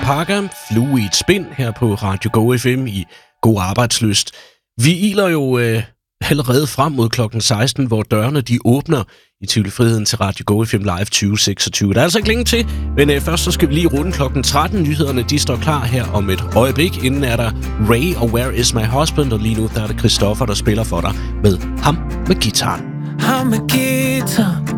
Haga, Flue i et spind her på Radio Go FM i God Arbejdslyst. Vi iler jo allerede frem mod klokken 16, hvor dørene de åbner i Tivoli Friheden til Radio Go FM Live 2026. Der er altså ikke længe til, men først så skal vi lige runde klokken 13. Nyhederne de står klar her om et øjeblik. Inden er der Ray og Where Is My Husband, og lige nu der er det Christoffer, der spiller for dig med ham med guitaren. Ham med guitar.